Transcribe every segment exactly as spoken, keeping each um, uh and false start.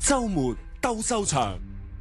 週末鬥獸場。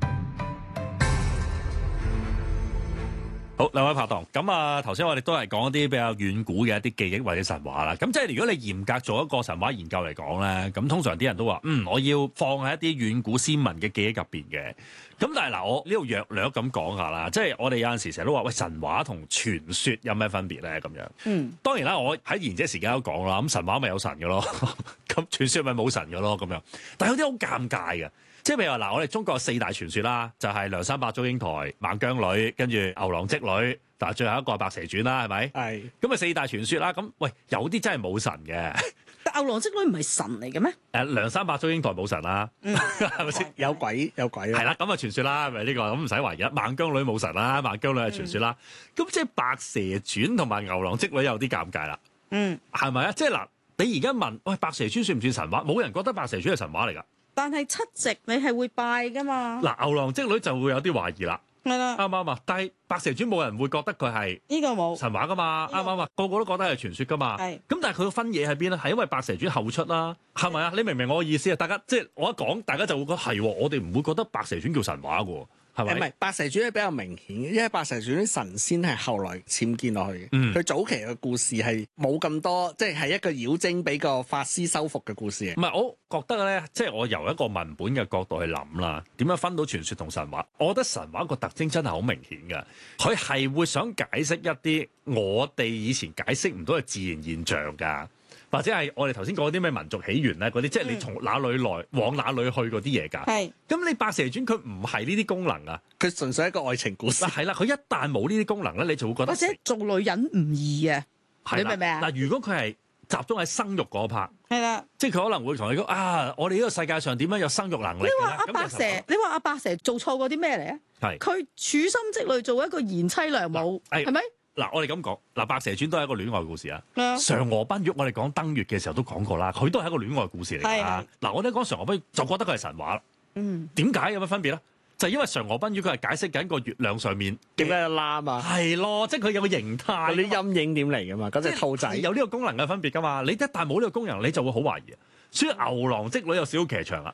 好，兩位拍檔，咁啊，頭先我哋都係講一啲比較遠古嘅一啲記憶或者神話啦。咁即係如果你嚴格做一個神話研究嚟講咧，咁通常啲人都話，嗯，我要放喺一啲遠古先民嘅記憶入邊嘅。咁但係嗱，我呢度略略咁講下啦，即係我哋有陣時成日都話，喂，神話同傳說有咩分別咧？咁樣，嗯，當然啦，我喺賢者時間都講啦，咁神話咪有神嘅咯，咁傳說咪冇神嘅咯，咁樣。但係有啲好尷尬嘅。即係譬如話嗱，我哋中國有四大傳說啦，就係、是、梁山伯、祝英台、孟姜女，跟住牛郎織女，但係最後一個係白蛇傳啦，係咪？係。咁啊四大傳說啦，咁喂有啲真係冇神嘅。 但牛郎織女唔係神嚟嘅咩？誒， 梁山伯、祝英台冇神啦，係咪先？ 有鬼有鬼啦。 係啦，咁啊傳說啦，係咪呢個？咁唔使懷疑。孟姜女冇神啦，孟姜女係傳說啦。咁、嗯、即係白蛇傳同埋牛郎織女有啲尷尬啦。嗯，係咪啊？即係嗱，你而家問喂白蛇傳算唔算神話？冇人覺得白蛇傳係神話嚟㗎。 但係七夕你係會拜噶嘛？ 嗱，牛郎織女就會有啲懷疑啦， 係啦， 啱唔啱啊？但係白蛇傳冇人會覺得佢係呢個冇神話噶嘛，啱唔啱啊？個個都覺得係傳說噶嘛，係。咁但係佢個分野喺邊咧？係因為白蛇傳後出啦，係咪啊？你明唔明我嘅意思啊？大家即係我一講，大家就會覺得係，我哋唔會覺得白蛇傳叫神話嘅。係咪？ 唔係白蛇傳係比較明顯嘅，因為白蛇傳啲神仙係後來僭建落去嘅。佢、嗯、早期嘅故事係冇咁多，即係係一個妖精俾個法師收服嘅故事。 唔係，我覺得咧，即係我由一個文本嘅角度去諗啦，點樣分到傳說同神話？我覺得神話個特徵真係好明顯嘅，佢係會想解釋一啲我哋以前解釋唔到嘅自然現象㗎。或者係我哋頭先講啲咩民族起源咧，嗰啲即係你從哪裏來往哪裏去嗰啲嘢㗎。係。咁你白蛇傳佢唔係呢啲功能啊， 佢純粹係一個愛情故事。 嗱係啦，佢一旦冇呢啲功能咧，你就會覺得或者做女人唔易啊。你明唔明啊？ 嗱，如果佢係集中喺生育嗰 part，係啦，即係佢可能會同你講啊，我哋呢個世界上點樣有生育能力？ 你話阿白蛇，你話阿白蛇做錯過啲咩嚟啊？係。佢處心積慮做一個賢妻良母，係咪？ 嗱，我哋咁講，嗱，白蛇傳都係一個戀愛故事啊。嫦娥奔月，我哋講登月嘅時候都講過啦，佢都係一個戀愛故事嚟㗎。嗱，我哋講嫦娥奔月就覺得佢係神話啦。嗯，點解有乜分別咧？就係、因為嫦娥奔月佢係解釋緊個月亮上面點解有攬啊？ 係咯，即係佢有個形態， 啲陰影點嚟㗎嘛？嗰隻兔仔有呢個功能嘅分別㗎嘛？你一旦冇呢個功能，你就會好懷疑。所以牛郎織女有少少騎牆啦。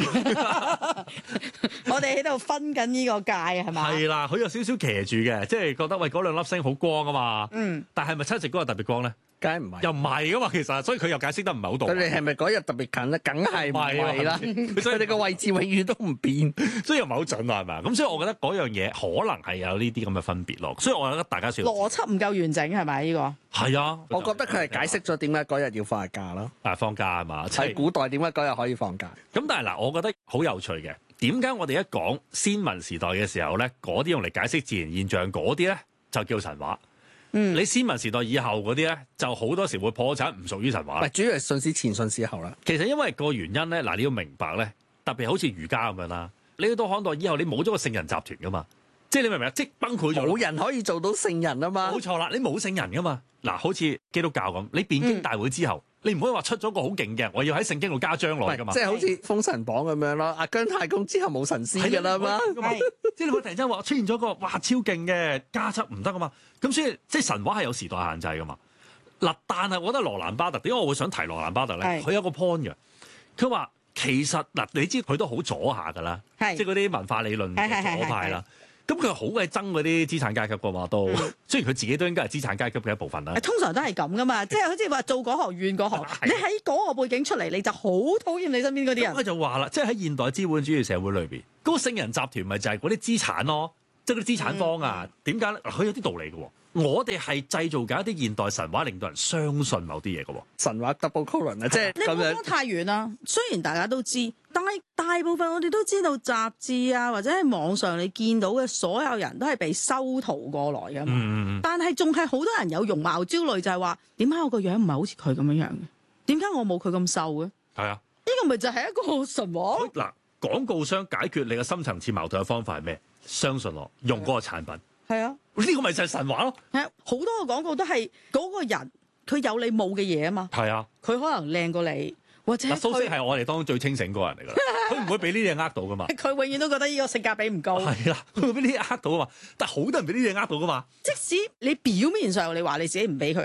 我哋喺度分緊呢個界係嘛？ 係啦，佢有少少騎住嘅，即係覺得喂嗰兩粒星好光啊嘛。嗯。但係咪七夕嗰日特別光咧？ 梗係唔係。 又唔係噶嘛，其實，所以佢又解釋得唔係好到。 佢哋係咪嗰日特別近咧？梗係唔係啦。佢哋個位置永遠都唔變， 所以又唔係好準啊，係咪？咁所以我覺得嗰樣嘢可能係有呢啲咁嘅分別咯。所以我覺得大家少邏輯唔夠完整係咪呢個？ 係啊， 我覺得佢係解釋咗點解嗰日要放假咯。 啊，放假係嘛？喺古代點解嗰日可以放假？ 咁但係嗱，我覺得好有趣嘅。點解我哋一講先民時代嘅時候咧，嗰啲用嚟解釋自然現象嗰啲咧就叫神話。嗯，你先民時代以後嗰啲咧，就好多時會破產，唔屬於神話。 唔係，主要係信史前、信史後啦。 其實因為個原因咧，嗱你要明白咧，特別好似儒家咁樣啦，你去到漢代以後，你冇咗個聖人集團噶嘛，即係你明唔明啊？即崩潰咗， 冇人可以做到聖人啊嘛。 冇錯啦，你冇聖人噶嘛。嗱，好似基督教咁，你辯經大會之後。嗯你唔可以話出咗個好勁嘅，我要喺聖經度加章落㗎嘛？ 即係好似《封神榜》咁樣咯。阿姜太公之後冇神仙㗎啦嘛， 即係你會突然之間話出現咗個哇超勁嘅加輯唔得㗎嘛？咁所以即係神話係有時代限制㗎嘛。嗱，但係我覺得羅蘭巴特點解我會想提羅蘭巴特咧？佢有個 point 嘅，佢話其實嗱，你知佢都好左下㗎啦，即係嗰啲文化理論左派啦。咁佢好鬼憎嗰啲資產階級㗎嘛，都雖然佢自己都應該係資產階級嘅一部分啦。 通常都係咁噶嘛，即係好似話做嗰行怨嗰行，你喺嗰個背景出嚟，你就好討厭你身邊嗰啲人。 佢就話啦，即係喺現代資本主義社會裏邊，嗰個聖人集團咪就係嗰啲資產咯，即係嗰啲資產方啊。點解咧？佢有啲道理嘅喎。我哋係製造緊一啲現代神話，令到人相信某啲嘢嘅喎。 神話 double colon 啊，即係你唔好講太遠啦。雖然大家都知，但係大部分我哋都知道雜誌啊，或者喺網上你見到嘅所有人都係被修圖過來㗎嘛。嗯、但係仲係好多人有容貌焦慮，就係話點解我個樣唔係好似佢咁樣樣嘅？點解我冇佢咁瘦嘅？係啊，呢個咪就係一個神話。 嗱，廣告商解決你嘅深層次矛盾嘅方法係咩？相信我，用嗰個產品。係啊，呢個咪就係神話咯。係啊，好多個廣告都係嗰個人佢有你冇嘅嘢啊嘛。係啊，佢可能靚過你，或者蘇軾係我哋當中最清醒嗰個人嚟㗎啦。佢唔會俾呢啲嘢呃到㗎嘛。 佢永遠都覺得呢個性價比唔高。 係啦，佢會俾呢啲呃到㗎嘛。但係好多人俾呢啲嘢呃到㗎嘛。 即使你表面上你話你自己唔俾佢呃，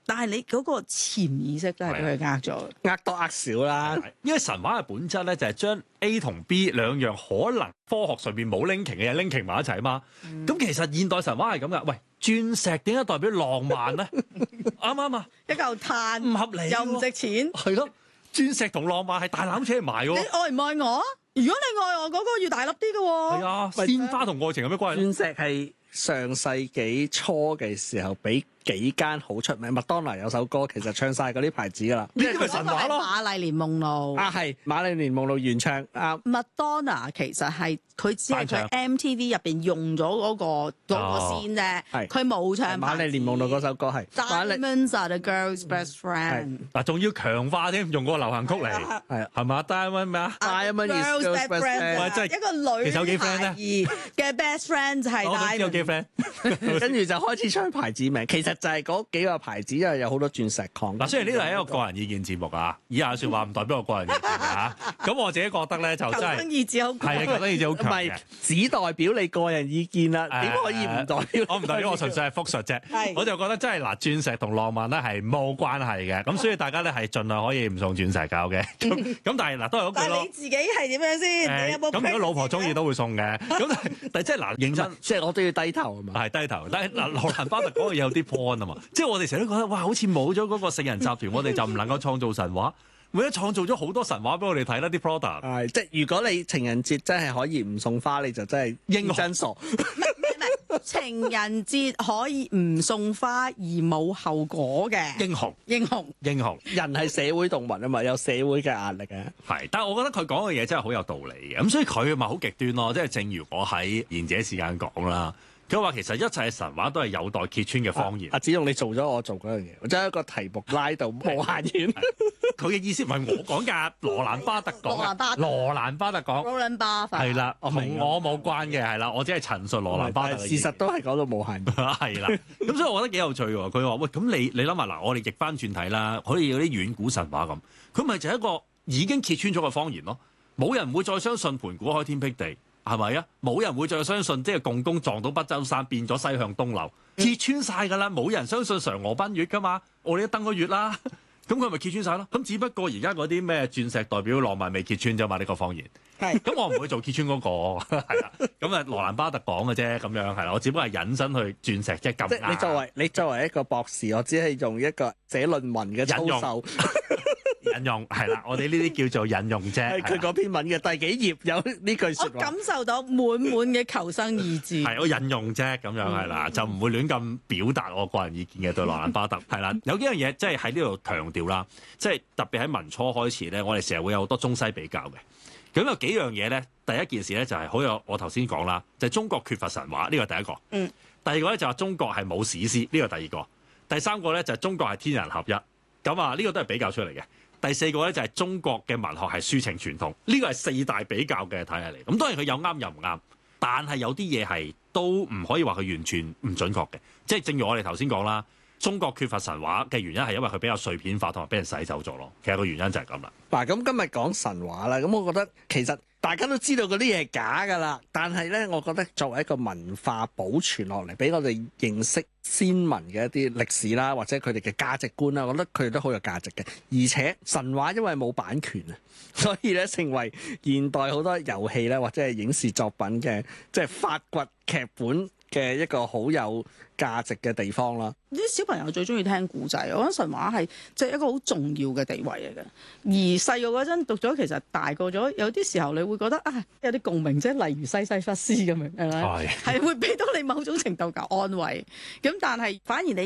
但係你嗰個潛意識都係俾佢呃咗， 呃多呃少啦。 因為神話嘅本質咧就係將 A 同 B 兩樣可能科學上邊冇 linking 嘅嘢 linking 埋一齊啊嘛。咁、嗯、其實現代神話係咁噶，喂，鑽石點解代表浪漫咧？啱唔啱啊？ 一嚿炭唔合理， 又唔值錢， 係咯。鑽石同浪漫係大攬車埋喎。 你愛唔愛我？如果你愛我，嗰、嗰個要大粒啲嘅喎。 係啊，鮮花同愛情有咩關係？ 鑽石係上世紀初嘅時候俾幾間好出名，麥當娜有首歌其實唱晒嗰啲牌子㗎啦。 呢啲咪神話咯。 瑪麗蓮夢露啊，係瑪麗蓮夢露原唱啊。 麥當娜其實係佢只係佢 M T V 入邊用咗嗰、嗰個嗰、 哦、 個線啫， 係佢冇唱牌子。 瑪麗蓮夢露嗰首歌係 Diamonds are the girl's best friend。 嗱，仲要強化添，用嗰個流行曲嚟，係啊，係嘛 ？Diamond 咩啊 ？Diamond is girl's best friend。 喂，真係一個女其實有幾 friend 咧嘅 best friend 就係 Diamond。 跟住就開始唱牌子名，其實就係嗰幾個牌子，因為有好多鑽石礦。 嗱，雖然呢度係一個個人意見節目啊，以下説話唔代表我個人意見嚇。咁我自己覺得咧就真係， 求生意志好強， 係啊，求生意志好強嘅， 只代表你個人意見啦，點可以唔代表？ 我唔代表，我純粹係複述啫。我就覺得真係嗱，鑽石同浪漫咧係冇關係嘅，咁所以大家咧係盡量可以唔送鑽石㗎嘅。咁咁但係嗱，都係嗰句咯。 但係你自己係點樣先？你有冇？ 咁如果老婆中意都會送嘅。咁但係即係嗱，認真， 即係我都要低頭啊嘛。 係低頭。但係嗱，羅蘭巴特講嘅嘢有啲 point 啊嘛，即係我哋成日都覺得哇，好似冇咗嗰個聖人集團，我哋就唔能夠創造神話。為咗創造咗好多神話俾我哋睇啦，啲 product。 係即係如果你情人節真係可以唔送花，你就真係認真傻。 唔係唔係，情人節可以唔送花而冇後果嘅英雄， 英雄， 英雄。 人係社會動物啊嘛，有社會嘅壓力嘅。 係，但係我覺得佢講嘅嘢真係好有道理嘅。咁所以佢咪好極端咯，即係正如我喺賢者時間講啦。佢話其實一切神話都係有待揭穿嘅謊言。 阿子勇，你做咗我做嗰樣嘢，我將一個題目拉到無限遠。 佢嘅意思唔係我講㗎，羅蘭巴特講㗎。羅蘭巴特講。 羅蘭巴特係啦，同我冇關嘅，係啦，我只係陳述羅蘭巴特嘅意思。 事實都係講到無限遠。 係啦，咁所以我覺得幾有趣喎。佢話喂，咁你你諗下嗱，我哋逆翻轉睇啦，好似有啲遠古神話咁，佢咪就係一個已經揭穿咗嘅謊言咯。冇人會再相信盤古開天闢地。係咪啊？冇人會再相信，即係共工撞到北周山變咗西向東流，揭穿晒㗎啦！冇人相信嫦娥奔月㗎嘛，我哋都登咗月啦，咁佢咪揭穿晒咯？咁只不過而家嗰啲咩鑽石代表浪漫未揭穿啫嘛？呢、這個謊言係，咁我唔會做揭穿嗰、那個，係啦。咁啊，羅蘭巴特講嘅啫，咁樣係啦。我只不過係引申去鑽石，即係咁。即係你作為你作為一個博士，我只係用一個寫論文嘅操守。 引用係啦，我哋呢啲叫做引用啫。 係佢嗰篇文嘅第幾頁有呢句説話？ 我感受到滿滿嘅求生意志。 係我引用啫，咁樣係啦，就唔會亂咁表達我個人意見嘅對羅蘭巴特係啦。有幾樣嘢即係喺呢度強調啦，即係特別喺民初開始咧，我哋成日會有好多中西比較嘅。咁有幾樣嘢咧，第一件事咧就係好有我頭先講啦，就係中國缺乏神話，呢個係第一個。嗯。第二個咧就係中國係冇史詩，呢個第二個。第三個咧就係中國係天人合一，咁啊呢個都係比較出嚟嘅。第四個咧就係中國嘅文學係抒情傳統，呢個係四大比較嘅體系嚟。咁當然佢有啱又唔啱，但係有啲嘢係都唔可以話佢完全唔準確嘅。即係正如我哋頭先講啦，中國缺乏神話嘅原因係因為佢比較碎片化同埋俾人洗走咗咯。其實個原因就係咁啦。 嗱，咁今日講神話啦，咁我覺得其實大家都知道嗰啲嘢係假㗎啦，但係咧，我覺得作為一個文化保存落嚟，俾我哋認識先民嘅一啲歷史啦，或者佢哋嘅價值觀啦，我覺得佢哋都好有價值嘅。而且神話因為冇版權啊，所以咧成為現代好多遊戲咧或者係影視作品嘅即係發掘劇本嘅一個好有價值嘅地方啦。 啲小朋友最中意聽古仔，我覺得神話係即係一個好重要嘅地位嚟嘅。而細個嗰陣讀咗，其實大個咗，有啲時候你會覺得啊，有啲共鳴，即係例如西西弗斯咁樣，係咪？係會俾到你某種程度嘅安慰。咁但係反而你